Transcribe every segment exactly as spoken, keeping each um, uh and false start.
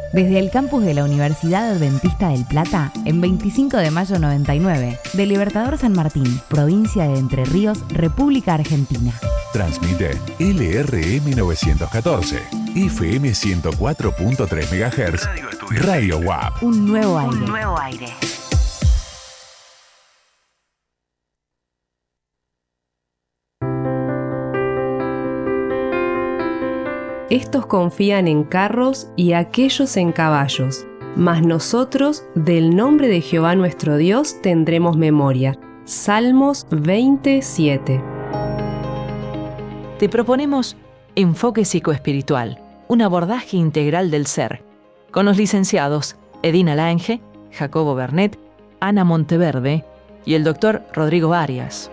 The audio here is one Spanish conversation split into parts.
Desde el campus de la Universidad Adventista del Plata, en veinticinco de mayo noventa y nueve, de Libertador San Martín, provincia de Entre Ríos, República Argentina. Transmite L R M novecientos catorce, F M ciento cuatro punto tres megahertz, Radio U A P. Un nuevo aire. Un nuevo aire. Estos confían en carros y aquellos en caballos, mas nosotros del nombre de Jehová nuestro Dios tendremos memoria. Salmos veintisiete. Te proponemos Enfoque Psicoespiritual, un abordaje integral del ser, con los licenciados Edina Lange, Jacobo Bernet, Ana Monteverde y el doctor Rodrigo Arias.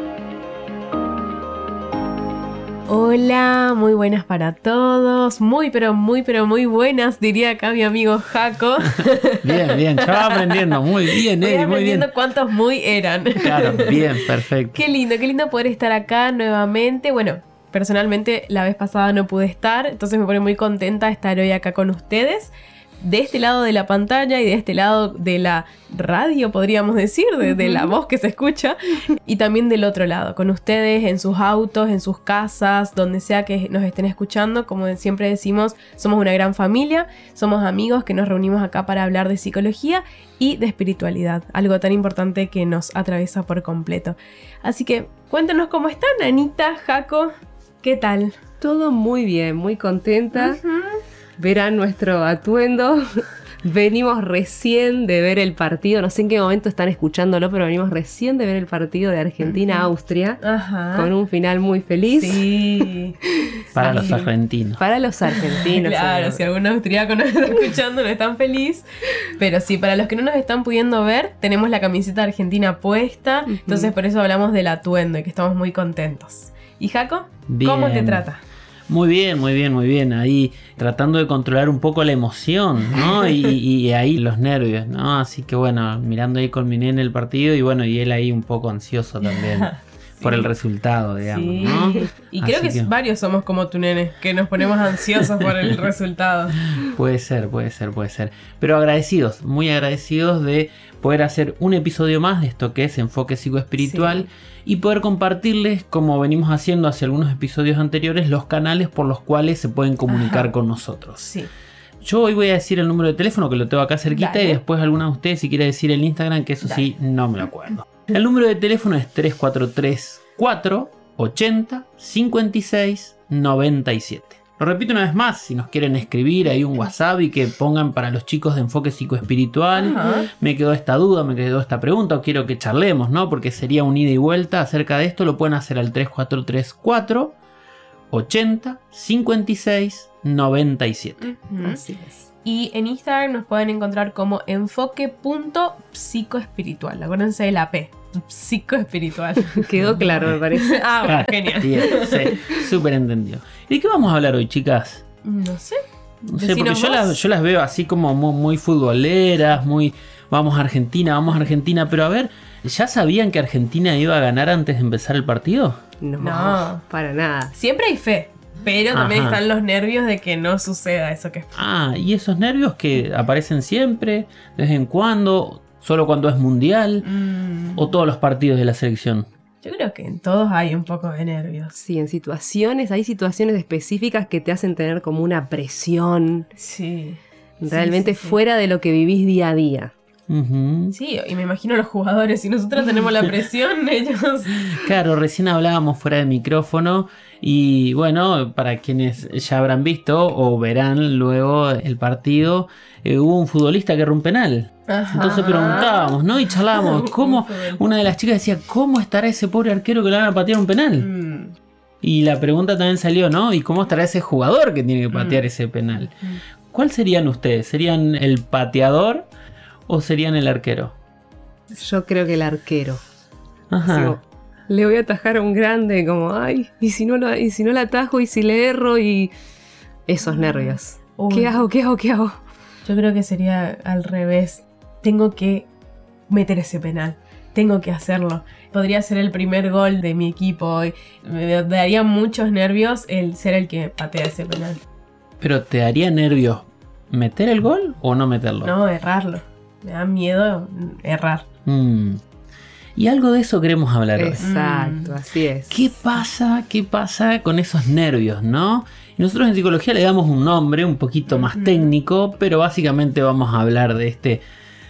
Hola, muy buenas para todos, muy pero muy pero muy buenas, diría acá mi amigo Jaco. Bien, bien, ya va aprendiendo, muy bien, Voy Eri, muy bien. aprendiendo cuántos muy eran. Claro, bien, perfecto. Qué lindo, qué lindo poder estar acá nuevamente. Bueno, personalmente la vez pasada no pude estar, entonces me pone muy contenta estar hoy acá con ustedes. De este lado de la pantalla y de este lado de la radio, podríamos decir, de, de la voz que se escucha, y también del otro lado, con ustedes en sus autos, en sus casas, donde sea que nos estén escuchando. Como siempre decimos, somos una gran familia, somos amigos que nos reunimos acá para hablar de psicología y de espiritualidad, algo tan importante que nos atraviesa por completo. Así que cuéntanos cómo están, Anita, Jaco, ¿qué tal? Todo muy bien, muy contenta. Uh-huh. Verán nuestro atuendo. Venimos recién de ver el partido, no sé en qué momento están escuchándolo, pero venimos recién de ver el partido de Argentina-Austria, Ajá. con un final muy feliz. Sí. Para Sí. los argentinos. Para los argentinos. Claro, obviamente. si algún austriaco nos está escuchando, no es tan feliz. Pero sí, para los que no nos están pudiendo ver, tenemos la camiseta argentina puesta. Uh-huh. Entonces por eso hablamos del atuendo y que estamos muy contentos. ¿Y Jaco? Bien. ¿Cómo te trata? Muy bien, muy bien, muy bien. Ahí tratando de controlar un poco la emoción, ¿no? Y, y ahí los nervios, ¿no? Así que bueno, mirando ahí con mi nene el partido y bueno, y él ahí un poco ansioso también. Sí. Por el resultado, digamos, Sí. ¿no? Y creo que, Así que varios somos como tu nene, que nos ponemos ansiosos por el resultado. Puede ser, puede ser, puede ser. Pero agradecidos, muy agradecidos de poder hacer un episodio más de esto que es Enfoque Psicoespiritual. Sí. Y poder compartirles, como venimos haciendo hace algunos episodios anteriores, los canales por los cuales se pueden comunicar Ajá. con nosotros. Sí. Yo hoy voy a decir el número de teléfono, que lo tengo acá cerquita. Dale. Y después alguna de ustedes si quiere decir el Instagram, que eso Dale. Sí, no me lo acuerdo. El número de teléfono es tres cuatro tres, cuatro ochenta, cincuenta y seis, noventa y siete. Lo repito una vez más, si nos quieren escribir ahí un WhatsApp y que pongan para los chicos de Enfoque Psicoespiritual, Ajá. me quedó esta duda, me quedó esta pregunta, o quiero que charlemos, ¿no? Porque sería un ida y vuelta acerca de esto, lo pueden hacer al tres cuatro tres, cuatro ochenta, cincuenta y seis, noventa y siete. Uh-huh. Así es. Y en Instagram nos pueden encontrar como enfoque.psicoespiritual. Acuérdense de la P. Psicoespiritual. Quedó claro, me parece. Ah, bueno, genial. Sí, sí, súper entendido. ¿Y de qué vamos a hablar hoy, chicas? No sé. No sé, porque yo las, yo las veo así como muy, muy futboleras, muy vamos a Argentina, vamos a Argentina. Pero a ver, ¿ya sabían que Argentina iba a ganar antes de empezar el partido? No, no. para nada. Siempre hay fe. Pero también Ajá. están los nervios de que no suceda eso que... Ah, y esos nervios que aparecen siempre, de vez en cuando, solo cuando es mundial, mm. o todos los partidos de la selección. Yo creo que en todos hay un poco de nervios. Sí, en situaciones, hay situaciones específicas que te hacen tener como una presión. Sí. Realmente sí, sí, fuera sí. de lo que vivís día a día. Uh-huh. Sí, y me imagino los jugadores, si nosotros tenemos la presión, ellos... Claro, recién hablábamos fuera de micrófono y bueno, para quienes ya habrán visto o verán luego el partido, eh, hubo un futbolista que erró un penal. Ajá. Entonces preguntábamos, ¿no? Y charlábamos, ¿cómo? Una de las chicas decía, ¿cómo estará ese pobre arquero que le van a patear un penal? Mm. Y la pregunta también salió, ¿no? ¿Y cómo estará ese jugador que tiene que patear mm. ese penal? Mm. ¿Cuál serían ustedes? ¿Serían el pateador o serían el arquero? Yo creo que el arquero. Ajá. Así, le voy a atajar a un grande, como, ay, y si no lo, y si no le atajo, y si le erro, y esos nervios. Uy. ¿Qué hago? ¿Qué hago? ¿Qué hago? Yo creo que sería al revés. Tengo que meter ese penal. Tengo que hacerlo. Podría ser el primer gol de mi equipo. Me daría muchos nervios el ser el que patea ese penal. Pero te daría nervios ¿meter el gol o no meterlo? No, errarlo. Me da miedo errar. Mm. Y algo de eso queremos hablar hoy. Exacto, así es. ¿Qué pasa? ¿Qué pasa con esos nervios, no? Y nosotros en psicología le damos un nombre un poquito más técnico, pero básicamente vamos a hablar de este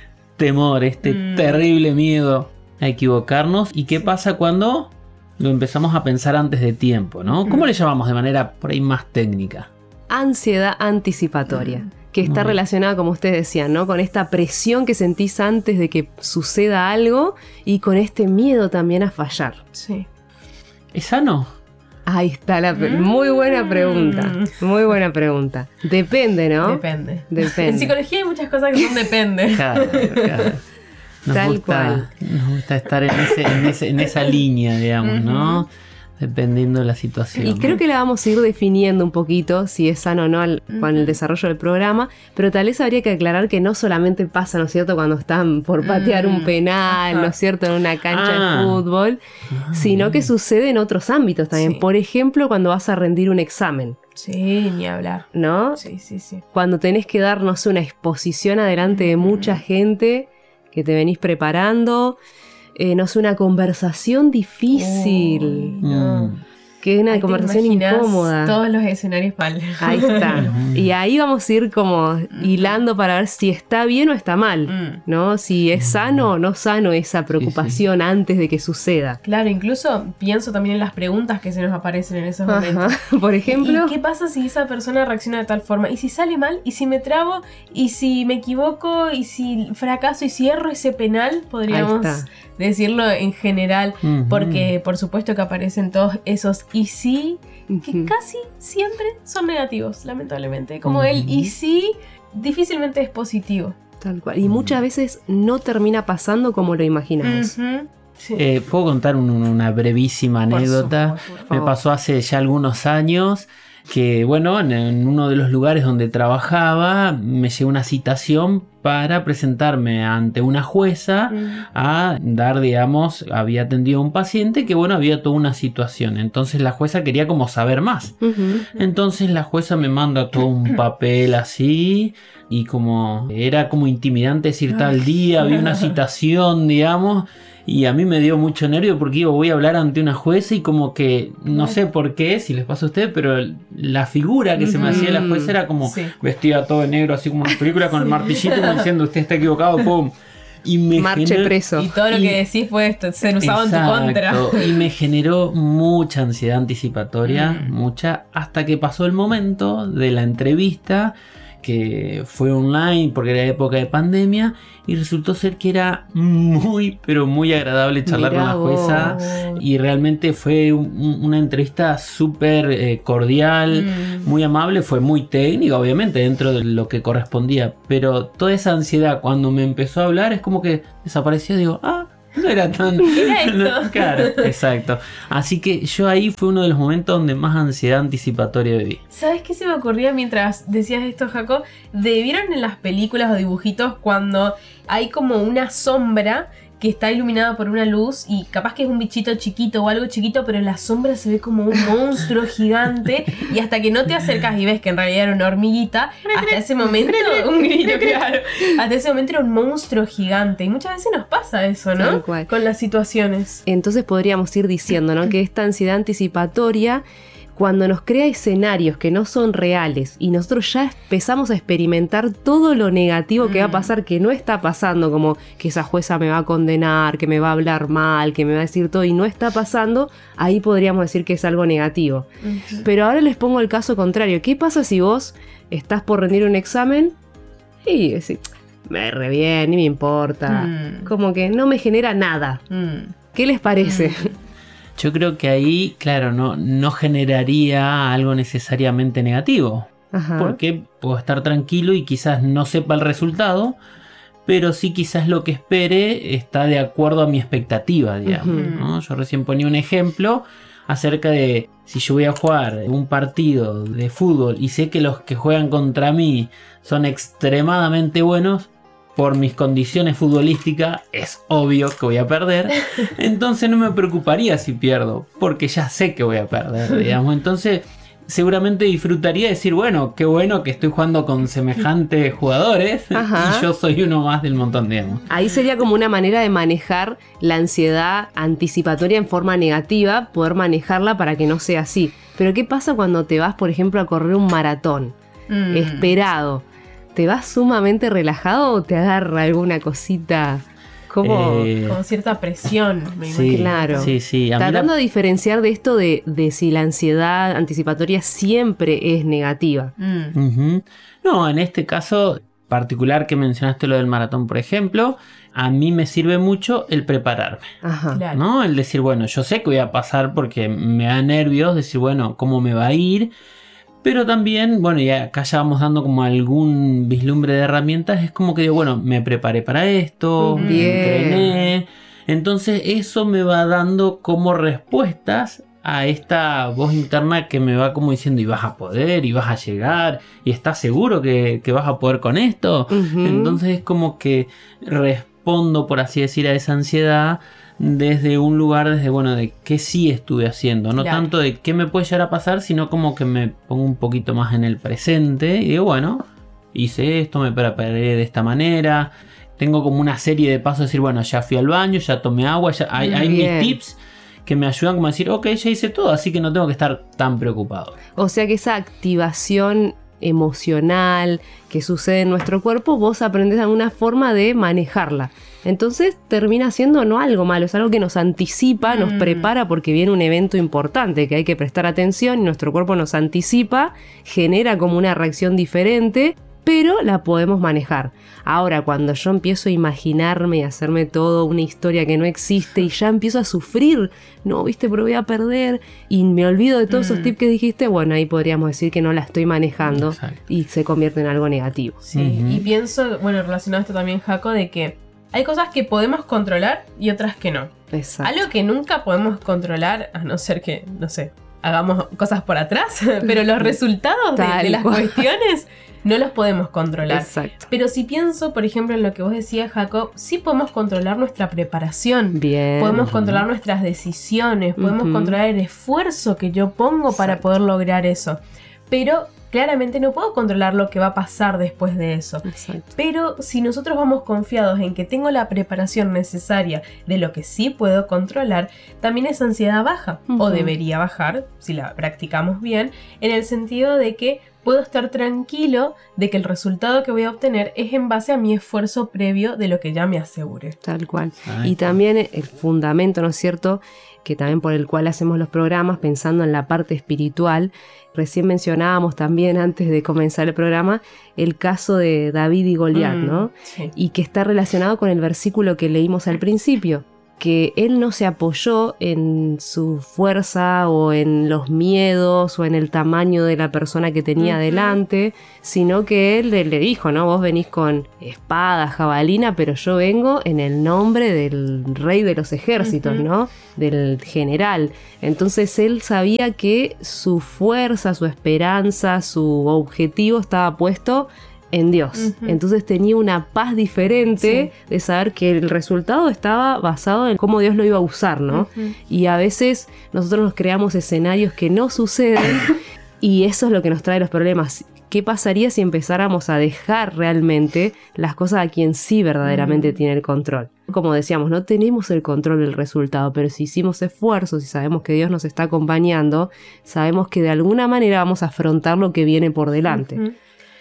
temor, este mm. terrible miedo a equivocarnos. ¿Y qué pasa cuando lo empezamos a pensar antes de tiempo, no? ¿Cómo le llamamos de manera por ahí más técnica? Ansiedad anticipatoria. Mm. Que está Muy relacionada, como ustedes decían, ¿no? Con esta presión que sentís antes de que suceda algo y con este miedo también a fallar. Sí. ¿Es sano? Ahí está la pre- muy buena pregunta. Muy buena pregunta. Depende, ¿no? Depende. Depende. En psicología hay muchas cosas que son depende. Claro, claro. Nos Tal gusta, cual. Nos gusta estar en, ese, en, ese, en esa línea, digamos, ¿no? Dependiendo de la situación. Y creo que la vamos a ir definiendo un poquito, si es sano o no al, uh-huh. con el desarrollo del programa, pero tal vez habría que aclarar que no solamente pasa, ¿no es cierto?, cuando están por patear uh-huh. un penal, ¿no es cierto?, en una cancha ah. de fútbol, ah, sino bien. que sucede en otros ámbitos también. Sí. Por ejemplo, cuando vas a rendir un examen. Sí, ni hablar. ¿No? Sí, sí, sí. Cuando tenés que dar, no sé, una exposición adelante de mucha uh-huh. gente que te venís preparando. Eh, no sé, una conversación difícil. Oh, no. Que es una ahí conversación incómoda. Todos los escenarios mal. Ahí está. Y ahí vamos a ir como mm. hilando para ver si está bien o está mal, mm. ¿no? Si es sano o no sano esa preocupación sí, sí. antes de que suceda. Claro, incluso pienso también en las preguntas que se nos aparecen en esos momentos. Ajá. Por ejemplo. ¿Y qué pasa si esa persona reacciona de tal forma? ¿Y si sale mal? ¿Y si me trabo? ¿Y si me equivoco? ¿Y si fracaso y cierro ese penal? Podríamos decirlo en general. Uh-huh. Porque por supuesto que aparecen todos esos y sí, que uh-huh. casi siempre son negativos, lamentablemente. Como uh-huh. el y sí, difícilmente es positivo. Tal cual. Y muchas veces no termina pasando como lo imaginamos. Uh-huh. Sí. Eh, ¿Puedo contar un, una brevísima anécdota? Por favor, por favor. Me pasó hace ya algunos años que, bueno, en, en uno de los lugares donde trabajaba me llegó una citación para presentarme ante una jueza mm. a dar, digamos, había atendido a un paciente que, bueno, había toda una situación. Entonces la jueza quería como saber más. Uh-huh. Entonces la jueza me manda todo un papel así y como era como intimidante decir tal día, había una citación, digamos. Y a mí me dio mucho nervio porque digo, voy a hablar ante una jueza y como que, no sé por qué, si les pasa a ustedes, pero la figura que mm-hmm. se me hacía la jueza era como sí. vestida todo de negro, así como una película con sí. el martillito como diciendo, usted está equivocado, pum. Y me Marche generó, preso. Y todo lo y, que decís fue esto, ser usado exacto, en tu contra. Y me generó mucha ansiedad anticipatoria, mm. mucha, hasta que pasó el momento de la entrevista, que fue online porque era época de pandemia y resultó ser que era muy pero muy agradable charlar Mirá con la jueza vos. Y realmente fue un, una entrevista súper eh, cordial, mm. muy amable, fue muy técnica obviamente dentro de lo que correspondía, pero toda esa ansiedad cuando me empezó a hablar es como que desapareció, digo, ah, no era tan... Era esto. No, claro, exacto. Así que yo ahí fue uno de los momentos donde más ansiedad anticipatoria viví. ¿Sabes qué se me ocurría mientras decías esto, Jaco? De, ¿vieron en las películas o dibujitos cuando hay como una sombra que está iluminada por una luz y capaz que es un bichito chiquito o algo chiquito, pero en la sombra se ve como un monstruo gigante y hasta que no te acercas y ves que en realidad era una hormiguita, hasta ese momento, un grito, claro, hasta ese momento era un monstruo gigante y muchas veces nos pasa eso, ¿no? Con las situaciones. Entonces podríamos ir diciendo, ¿no? Que esta ansiedad anticipatoria, cuando nos crea escenarios que no son reales y nosotros ya empezamos a experimentar todo lo negativo que mm. va a pasar, que no está pasando, como que esa jueza me va a condenar, que me va a hablar mal, que me va a decir todo y no está pasando, ahí podríamos decir que es algo negativo. Uh-huh. Pero ahora les pongo el caso contrario. ¿Qué pasa si vos estás por rendir un examen y decís, me re bien, ni me importa, mm. como que no me genera nada? Mm. ¿Qué les parece? Mm. Yo creo que ahí, claro, no, no generaría algo necesariamente negativo. Ajá. Porque puedo estar tranquilo y quizás no sepa el resultado, pero sí quizás lo que espere está de acuerdo a mi expectativa, digamos, uh-huh. ¿no? Yo recién ponía un ejemplo acerca de si yo voy a jugar un partido de fútbol y sé que los que juegan contra mí son extremadamente buenos, por mis condiciones futbolísticas es obvio que voy a perder, entonces no me preocuparía si pierdo, porque ya sé que voy a perder, digamos. Entonces seguramente disfrutaría decir, bueno, qué bueno que estoy jugando con semejantes jugadores Ajá. y yo soy uno más del montón, digamos. Ahí sería como una manera de manejar la ansiedad anticipatoria en forma negativa, poder manejarla para que no sea así. Pero ¿qué pasa cuando te vas, por ejemplo, a correr un maratón Mm. esperado? ¿Te vas sumamente relajado o te agarra alguna cosita? Como Eh, Con cierta presión, me sí, imagino. claro. Sí, sí. A mí tratando la- de diferenciar de esto de, de si la ansiedad anticipatoria siempre es negativa. Mm. Ujú. No, en este caso particular que mencionaste lo del maratón, por ejemplo, a mí me sirve mucho el prepararme. Ajá. Claro. ¿No? El decir, bueno, yo sé que voy a pasar porque me da nervios, decir, bueno, cómo me va a ir. Pero también, bueno, y acá ya vamos dando como algún vislumbre de herramientas. Es como que digo, bueno, me preparé para esto, Bien. me entrené. Entonces eso me va dando como respuestas a esta voz interna que me va como diciendo, y vas a poder, y vas a llegar, y estás seguro que, que vas a poder con esto. Ujú. Entonces es como que respondo, por así decir, a esa ansiedad desde un lugar, desde, bueno, de qué sí estuve haciendo. No Claro. tanto de qué me puede llegar a pasar, sino como que me pongo un poquito más en el presente y digo, bueno, hice esto, me preparé de esta manera. Tengo como una serie de pasos, decir, bueno, ya fui al baño, ya tomé agua, ya hay, hay Bien. mis tips que me ayudan como a decir, ok, ya hice todo, así que no tengo que estar tan preocupado. O sea que esa activación emocional que sucede en nuestro cuerpo, vos aprendés alguna forma de manejarla. Entonces termina siendo no algo malo, es algo que nos anticipa, nos Mm. prepara porque viene un evento importante que hay que prestar atención y nuestro cuerpo nos anticipa, genera como una reacción diferente, pero la podemos manejar. Ahora, cuando yo empiezo a imaginarme y hacerme todo una historia que no existe y ya empiezo a sufrir, no, viste, pero voy a perder y me olvido de todos esos Mm. tips que dijiste, bueno, ahí podríamos decir que no la estoy manejando Exacto. y se convierte en algo negativo. Sí, Ujú. y pienso, bueno, relacionado a esto también, Jaco, de que hay cosas que podemos controlar y otras que no. Exacto. Algo que nunca podemos controlar, a no ser que, no sé, hagamos cosas por atrás, pero los resultados de, Tal de las cual. cuestiones no los podemos controlar. Exacto. Pero si pienso, por ejemplo, en lo que vos decías, Jacob, sí podemos controlar nuestra preparación. Bien. Podemos controlar nuestras decisiones, podemos Ujú. controlar el esfuerzo que yo pongo para Exacto. poder lograr eso. Pero claramente no puedo controlar lo que va a pasar después de eso. Exacto. Pero si nosotros vamos confiados en que tengo la preparación necesaria de lo que sí puedo controlar, también esa ansiedad baja, o Ujú. debería bajar, si la practicamos bien, en el sentido de que puedo estar tranquilo de que el resultado que voy a obtener es en base a mi esfuerzo previo de lo que ya me asegure. Tal cual. Ay. Y también el fundamento, ¿no es cierto?, que también por el cual hacemos los programas, pensando en la parte espiritual. Recién mencionábamos también, antes de comenzar el programa, el caso de David y Goliat, Mm, ¿no? sí. Y que está relacionado con el versículo que leímos al principio, que él no se apoyó en su fuerza o en los miedos o en el tamaño de la persona que tenía Ujú. delante, sino que él le, le dijo, ¿no? Vos venís con espada, jabalina, pero yo vengo en el nombre del rey de los ejércitos, Ujú. ¿no? Del general. Entonces él sabía que su fuerza, su esperanza, su objetivo estaba puesto en Dios. Ujú. Entonces tenía una paz diferente de saber que el resultado estaba basado en cómo Dios lo iba a usar, ¿no? Ujú. Y a veces nosotros nos creamos escenarios que no suceden y eso es lo que nos trae los problemas. ¿Qué pasaría si empezáramos a dejar realmente las cosas a quien sí verdaderamente Mm. tiene el control? Como decíamos, no tenemos el control del resultado, pero si hicimos esfuerzos y sabemos que Dios nos está acompañando, sabemos que de alguna manera vamos a afrontar lo que viene por delante. Ujú.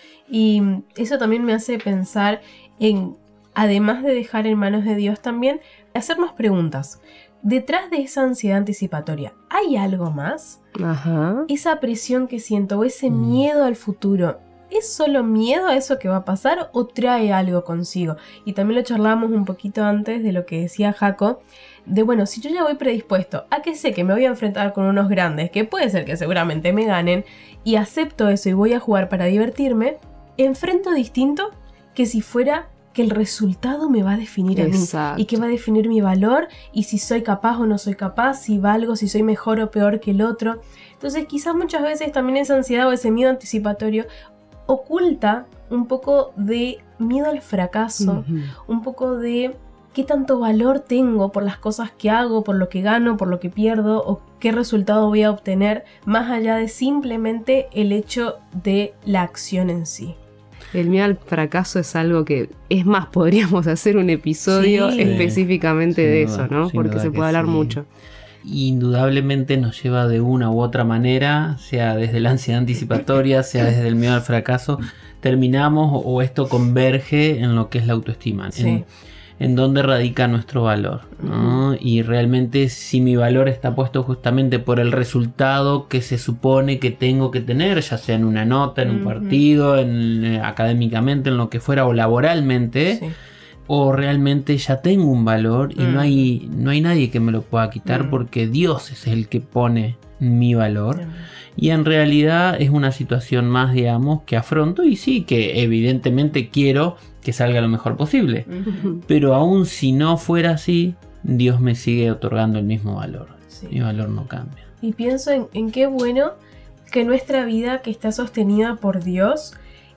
Y eso también me hace pensar en, además de dejar en manos de Dios también, hacernos preguntas. Detrás de esa ansiedad anticipatoria, ¿hay algo más? Ajá. Esa presión que siento o ese Mm. miedo al futuro, ¿es solo miedo a eso que va a pasar o trae algo consigo? Y también lo charlábamos un poquito antes de lo que decía Jaco, de bueno, si yo ya voy predispuesto a que sé que me voy a enfrentar con unos grandes, que puede ser que seguramente me ganen, y acepto eso y voy a jugar para divertirme, enfrento distinto que si fuera que el resultado me va a definir a mí Exacto. y que va a definir mi valor y si soy capaz o no soy capaz, si valgo, si soy mejor o peor que el otro. Entonces quizás muchas veces también esa ansiedad o ese miedo anticipatorio oculta un poco de miedo al fracaso, Ujú. un poco de qué tanto valor tengo por las cosas que hago, por lo que gano, por lo que pierdo, o qué resultado voy a obtener, más allá de simplemente el hecho de la acción en sí. El miedo al fracaso es algo que, es más, podríamos hacer un episodio Sí. específicamente Sin de duda, eso, ¿no? sin Porque duda se que puede hablar sí. mucho. Indudablemente nos lleva de una u otra manera, sea desde la ansiedad anticipatoria, sea desde el miedo al fracaso, terminamos o, o esto converge en lo que es la autoestima, Sí. en, en dónde radica nuestro valor, ¿no? Uh-huh. Y realmente si mi valor está puesto justamente por el resultado que se supone que tengo que tener, ya sea en una nota, en un uh-huh. partido, en, eh, académicamente, en lo que fuera o laboralmente, sí. O realmente ya tengo un valor y mm. no hay no hay nadie que me lo pueda quitar mm. porque Dios es el que pone mi valor. Mm. Y en realidad es una situación más, digamos, que afronto y sí, que evidentemente quiero que salga lo mejor posible. Mm-hmm. Pero aún si no fuera así, Dios me sigue otorgando el mismo valor. Sí. Mi valor no cambia. Y pienso en, en qué bueno que nuestra vida, que está sostenida por Dios,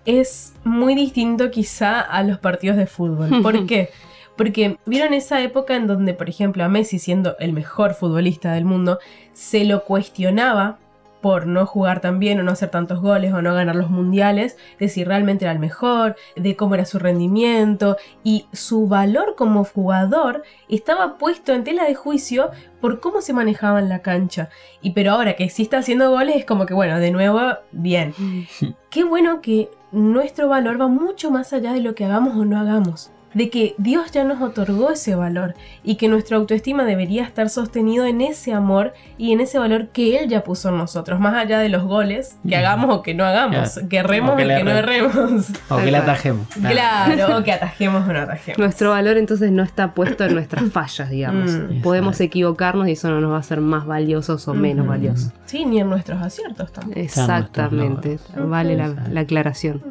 es muy distinto quizá a los partidos de fútbol. ¿Por qué? Porque vieron esa época en donde, por ejemplo, a Messi, siendo el mejor futbolista del mundo, se lo cuestionaba por no jugar tan bien o no hacer tantos goles o no ganar los mundiales, de si realmente era el mejor, de cómo era su rendimiento, y su valor como jugador estaba puesto en tela de juicio por cómo se manejaba en la cancha. Y pero ahora que sí está haciendo goles es como que bueno, de nuevo, bien. Qué bueno que nuestro valor va mucho más allá de lo que hagamos o no hagamos, de que Dios ya nos otorgó ese valor y que nuestra autoestima debería estar sostenido en ese amor y en ese valor que Él ya puso en nosotros, más allá de los goles que hagamos o que no hagamos, claro. que erremos o que, o que no erremos, o que la atajemos, claro, o que atajemos o no atajemos. Nuestro valor entonces no está puesto en nuestras fallas, digamos. Mm, Podemos exacto. equivocarnos y eso no nos va a hacer más valiosos o menos mm-hmm. valiosos. Sí, ni en nuestros aciertos también. Exactamente, vale la, la aclaración.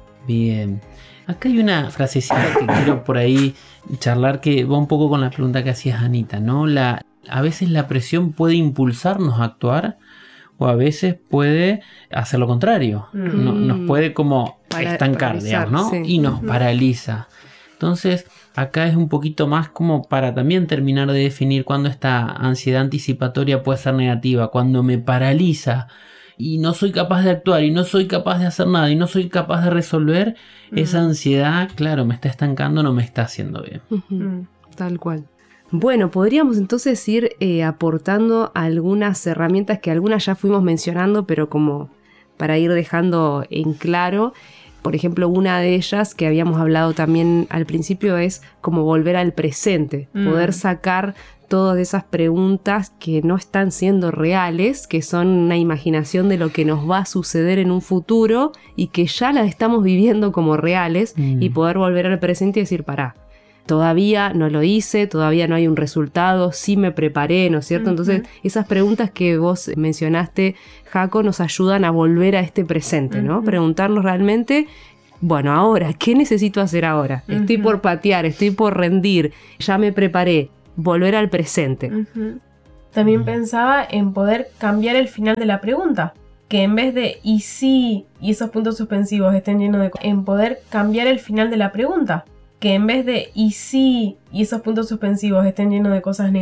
Bien. Acá hay una frasecita que quiero por ahí charlar que va un poco con la pregunta que hacías, Anita, ¿no? La, a veces la presión puede impulsarnos a actuar o a veces puede hacer lo contrario. Mm. No, nos puede como Para, estancar, digamos, ¿no? Sí. Y nos uh-huh. paraliza. Entonces, acá es un poquito más como para también terminar de definir cuándo esta ansiedad anticipatoria puede ser negativa, cuando me paraliza y no soy capaz de actuar y no soy capaz de hacer nada y no soy capaz de resolver, uh-huh. esa ansiedad, claro, me está estancando, no me está haciendo bien. Uh-huh. Tal cual. Bueno, podríamos entonces ir eh, aportando algunas herramientas que algunas ya fuimos mencionando, pero como para ir dejando en claro. Por ejemplo, una de ellas que habíamos hablado también al principio es como volver al presente, mm. poder sacar todas esas preguntas que no están siendo reales, que son una imaginación de lo que nos va a suceder en un futuro y que ya las estamos viviendo como reales, mm. y poder volver al presente y decir, pará, todavía no lo hice, todavía no hay un resultado, sí me preparé, ¿no es cierto? Uh-huh. Entonces, esas preguntas que vos mencionaste, Jaco, nos ayudan a volver a este presente, ¿no? Uh-huh. Preguntarnos realmente, bueno, ahora, ¿qué necesito hacer ahora? Uh-huh. Estoy por patear, estoy por rendir, ya me preparé. Volver al presente. Uh-huh. También uh-huh. pensaba en poder cambiar el final de la pregunta. Que en vez de y sí, y esos puntos suspensivos estén llenos de... En poder cambiar el final de la pregunta. Que en vez de y sí, y esos puntos suspensivos estén llenos de cosas negativas,